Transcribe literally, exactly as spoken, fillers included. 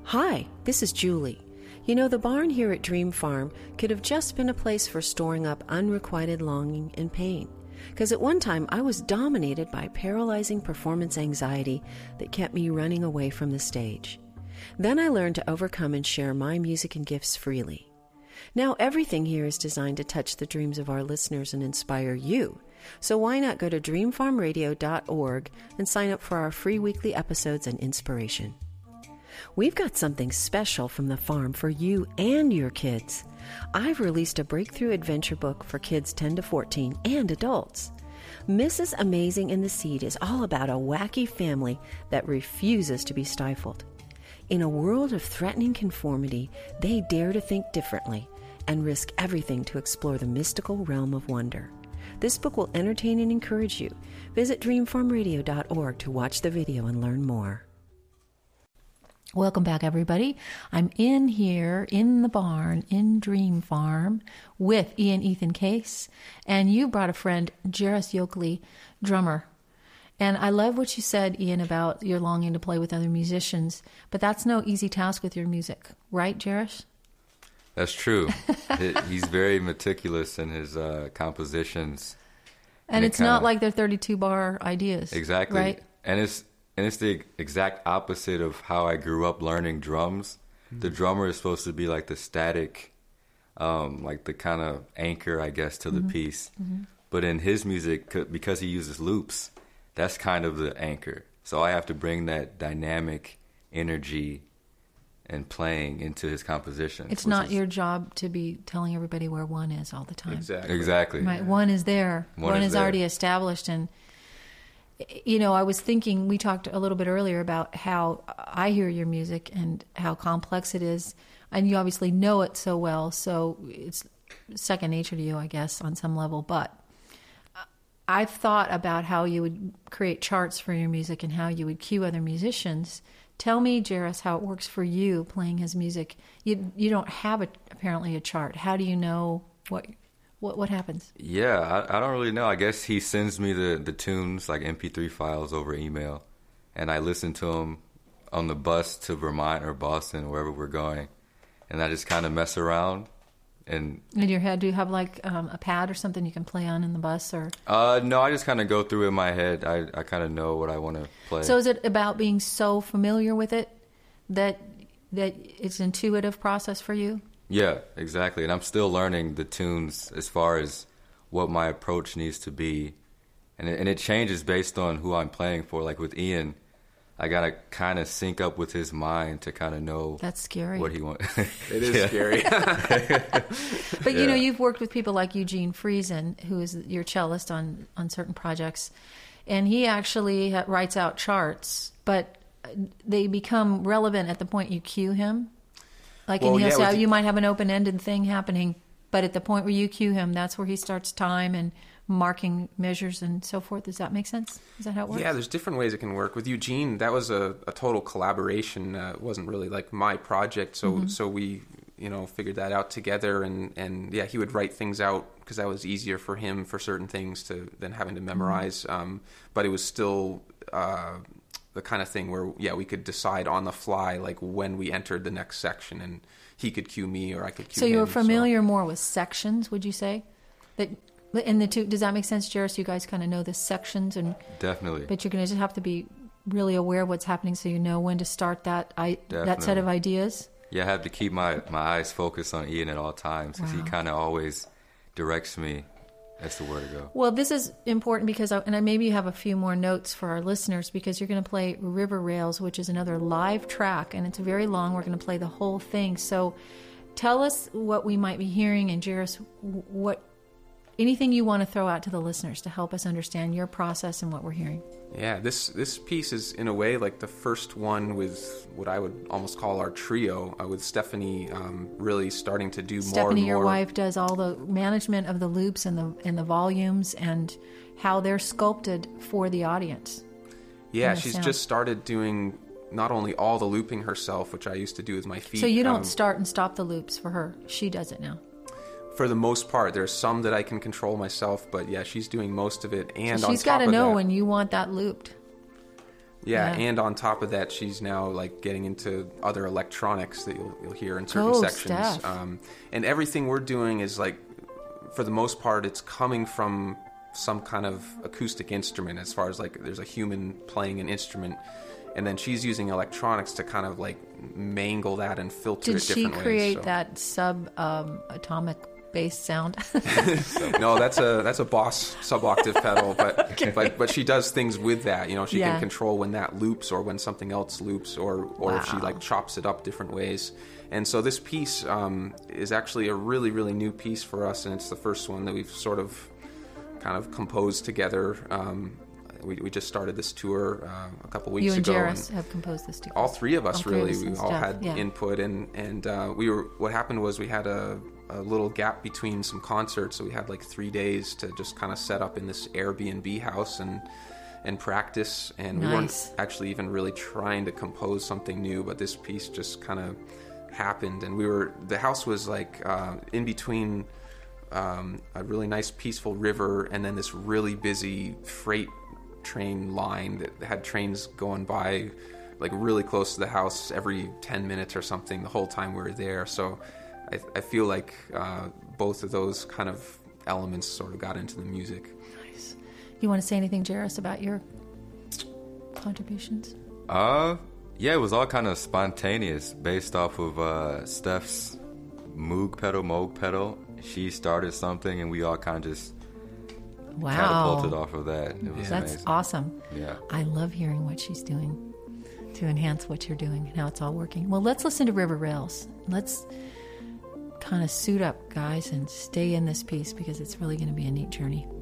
Hi, this is Julie. You know, the barn here at Dream Farm could have just been a place for storing up unrequited longing and pain. Because at one time, I was dominated by paralyzing performance anxiety that kept me running away from the stage. Then I learned to overcome and share my music and gifts freely. Now everything here is designed to touch the dreams of our listeners and inspire you. So why not go to dream farm radio dot org and sign up for our free weekly episodes and inspiration. We've got something special from the farm for you and your kids. I've released a breakthrough adventure book for kids ten to fourteen and adults. Missus Amazing and the Seed is all about a wacky family that refuses to be stifled. In a world of threatening conformity, they dare to think differently and risk everything to explore the mystical realm of wonder. This book will entertain and encourage you. Visit dream farm radio dot org to watch the video and learn more. Welcome back, everybody. I'm in here in the barn in Dream Farm with Ian Ethan Case, and you brought a friend, Jairus Yokely, drummer. And I love what you said, Ian, about your longing to play with other musicians, but that's no easy task with your music, right, Jairus? That's true. He's very meticulous in his uh, compositions. And, and it's it kinda, not like they're thirty-two bar ideas. Exactly. Right? And it's and it's the exact opposite of how I grew up learning drums. Mm-hmm. The drummer is supposed to be like the static, um, like the kind of anchor, I guess, to the mm-hmm. piece. Mm-hmm. But in his music, because he uses loops, that's kind of the anchor. So I have to bring that dynamic energy and playing into his composition. It's not is, your job to be telling everybody where one is all the time. Exactly. Exactly. Right. One is there. One, one is, is there. Already established. And, you know, I was thinking, we talked a little bit earlier about how I hear your music and how complex it is. And you obviously know it so well, so it's second nature to you, I guess, on some level. But I've thought about how you would create charts for your music and how you would cue other musicians. Tell me, Jairus, how it works for you playing his music. You you don't have a, apparently a chart. How do you know what what what happens? Yeah, I, I don't really know. I guess he sends me the, the tunes, like M P three files over email, and I listen to them on the bus to Vermont or Boston, wherever we're going, and I just kind of mess around. And in your head, do you have like um, a pad or something you can play on in the bus, or? Uh, no, I just kind of go through it in my head. I, I kind of know what I want to play. So is it about being so familiar with it that that it's an intuitive process for you? Yeah, exactly. And I'm still learning the tunes as far as what my approach needs to be, and it, and it changes based on who I'm playing for. Like with Ian, I gotta kind of sync up with his mind to kind of know that's scary what he wants. It is scary. But you yeah. know, you've worked with people like Eugene Friesen, who is your cellist on on certain projects, and he actually writes out charts, but they become relevant at the point you cue him. Like well, in his, yeah, you might have an open-ended thing happening, but at the point where you cue him, that's where he starts time and marking measures and so forth. Does that make sense? Is that how it works? Yeah, there's different ways it can work. With Eugene, that was a, a total collaboration. Uh, it wasn't really like my project, so mm-hmm. so we you know figured that out together. And, and yeah, he would write things out because that was easier for him for certain things to than having to memorize. Mm-hmm. Um, but it was still uh, the kind of thing where yeah we could decide on the fly like when we entered the next section, and he could cue me or I could cue him. So you were him, familiar so. more with sections, would you say? That in the two, does that make sense, Jairus? You guys kind of know the sections, and definitely. But you're going to just have to be really aware of what's happening, so you know when to start that I, that set of ideas. Yeah, I have to keep my, my eyes focused on Ian at all times because wow. he kind of always directs me as to where to go. Well, this is important because, I, and I, maybe you have a few more notes for our listeners because you're going to play River Rails, which is another live track, and it's very long. We're going to play the whole thing. So, tell us what we might be hearing, and Jairus, what. Anything you want to throw out to the listeners to help us understand your process and what we're hearing? Yeah, this this piece is in a way like the first one with what I would almost call our trio, uh, with Stephanie um, really starting to do Stephanie, more and more. your wife, does all the management of the loops and the and the volumes and how they're sculpted for the audience. Yeah, she's sound. just started doing not only all the looping herself, which I used to do with my feet. So you don't um, start and stop the loops for her. She does it now. For the most part, there's some that I can control myself, but yeah, she's doing most of it. And so she's got to know that, when you want that looped. Yeah, Yeah. and on top of that, she's now like getting into other electronics that you'll, you'll hear in certain Oh, sections. stuff. Um, and everything we're doing is like, for the most part, it's coming from some kind of acoustic instrument. As far as like, there's a human playing an instrument, and then she's using electronics to kind of like mangle that and filter Did it she different create ways. So. that sub um, atomic bass sound? No, that's a that's a Boss sub-octave pedal, but Okay. but but she does things with that. You know, she Yeah. can control when that loops or when something else loops, or or if she Wow. like chops it up different ways. And so this piece um, is actually a really really new piece for us, and it's the first one that we've sort of kind of composed together. Um, we we just started this tour uh, a couple weeks You and ago. Jairus have composed this together. all three of us All three of really us we and all stuff, had yeah. input, and and uh, we were what happened was we had a, a little gap between some concerts, so we had like three days to just kind of set up in this Airbnb house and and practice, and we Nice. weren't actually even really trying to compose something new, but this piece just kind of happened, and we were the house was like uh, in between um, a really nice peaceful river and then this really busy freight train line that had trains going by like really close to the house every ten minutes or something the whole time we were there. So I, I feel like uh, both of those kind of elements sort of got into the music. Nice. You want to say anything, Jairus, about your contributions? Uh, yeah, it was all kind of spontaneous, based off of uh, Steph's Moog pedal, Moog pedal. She started something, and we all kind of just Wow. catapulted off of that. It was That's amazing. awesome. Yeah. I love hearing what she's doing to enhance what you're doing and how it's all working. Well, let's listen to River Rails. Let's kind of suit up, guys, and stay in this piece because it's really going to be a neat journey.